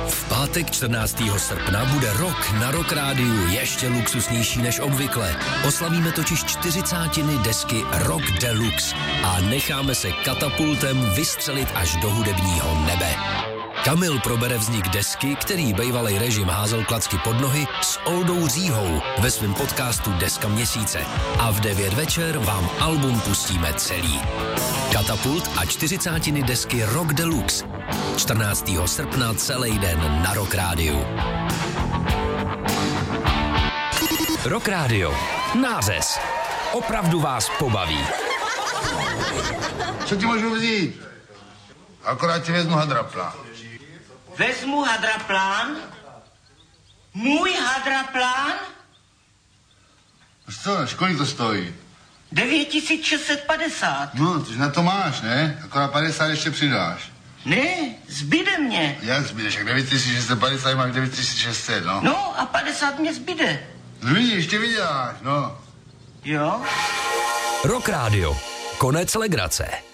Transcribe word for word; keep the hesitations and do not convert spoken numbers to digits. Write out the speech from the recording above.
V pátek čtrnáctého srpna bude rok na Rock Rádiu ještě luxusnější než obvykle. Oslavíme totiž čtyřicátiny desky Rock Deluxe a necháme se katapultem vystřelit až do hudebního nebe. Kamil probere vznik desky, který bejvalej režim házel klacky pod nohy, s Oldou Říhou ve svém podcastu Deska měsíce. A v devět večer vám album pustíme celý. Katapult a čtyřicátiny desky Rock Deluxe. čtrnáctého srpna celý den na Rock Rádiu. Rock Radio. Nářez. Opravdu vás pobaví. Co ti můžu vzít? Akorát ti vezmu hadraplán. Vezmu hadraplán? Můj hadraplán? Co, kolik to stojí? devět tisíc šest set padesát. No, tož na to máš, ne? Akorát padesát ještě přidáš. Ne, zbyde mě. Jak zbydeš? Jak devět tisíc šest set padesát máš devět tisíc šest set, no. No a padesát mě zbyde. No vidíš, ještě vyděláš, no. Jo? Rock Radio. Konec legrace.